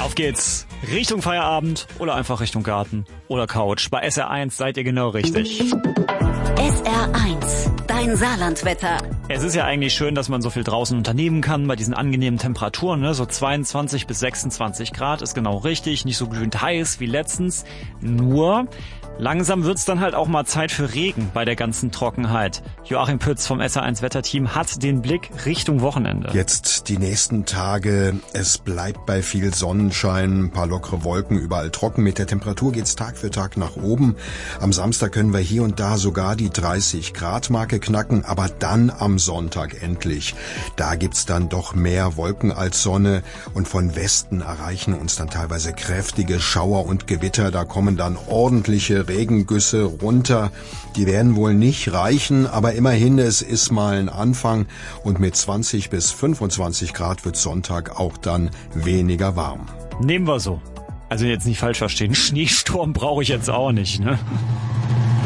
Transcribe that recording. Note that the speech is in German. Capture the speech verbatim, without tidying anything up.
Auf geht's. Richtung Feierabend oder einfach Richtung Garten oder Couch. Bei S R eins seid ihr genau richtig. S R eins, dein Saarlandwetter. Es ist ja eigentlich schön, dass man so viel draußen unternehmen kann bei diesen angenehmen Temperaturen. Ne? So zweiundzwanzig bis sechsundzwanzig Grad ist genau richtig. Nicht so glühend heiß wie letztens. Nur langsam wird's dann halt auch mal Zeit für Regen bei der ganzen Trockenheit. Joachim Pütz vom S R eins Wetterteam hat den Blick Richtung Wochenende. Jetzt die nächsten Tage. Es bleibt bei viel Sonnenschein, ein paar lockere Wolken, überall trocken. Mit der Temperatur geht's Tag für Tag nach oben. Am Samstag können wir hier und da sogar die dreißig Grad Marke knacken, aber dann am Sonntag endlich. Da gibt's dann doch mehr Wolken als Sonne und von Westen erreichen uns dann teilweise kräftige Schauer und Gewitter. Da kommen dann ordentliche Regengüsse runter. Die werden wohl nicht reichen, aber immerhin, es ist mal ein Anfang und mit zwanzig bis fünfundzwanzig Grad wird Sonntag auch dann weniger warm. Nehmen wir so. Also jetzt nicht falsch verstehen, Schneesturm brauche ich jetzt auch nicht, ne?